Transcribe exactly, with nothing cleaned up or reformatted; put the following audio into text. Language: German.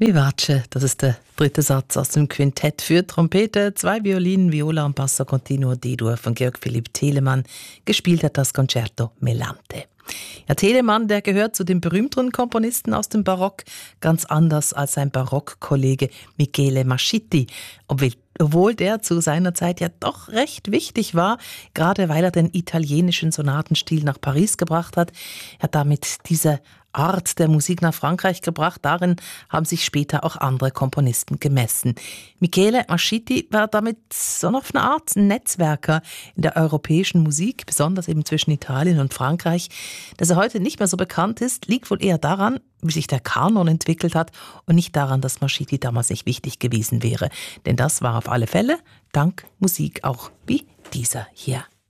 Vivace, das ist der dritte Satz aus dem Quintett für Trompete, zwei Violinen, Viola und Basso Continuo D-Dur von Georg Philipp Telemann. Gespielt hat das Concerto Melante. Ja, Telemann, der gehört zu den berühmteren Komponisten aus dem Barock, ganz anders als sein Barockkollege Michele Mascitti, obwohl obwohl der zu seiner Zeit ja doch recht wichtig war, gerade weil er den italienischen Sonatenstil nach Paris gebracht hat. Er hat damit diese Art der Musik nach Frankreich gebracht. Darin haben sich später auch andere Komponisten gemessen. Michele Mascitti war damit so auf eine Art Netzwerker in der europäischen Musik, besonders eben zwischen Italien und Frankreich. Dass er heute nicht mehr so bekannt ist, liegt wohl eher daran, wie sich der Kanon entwickelt hat und nicht daran, dass Mascitti damals nicht wichtig gewesen wäre. Denn das war auf alle Fälle dank Musik auch wie dieser hier.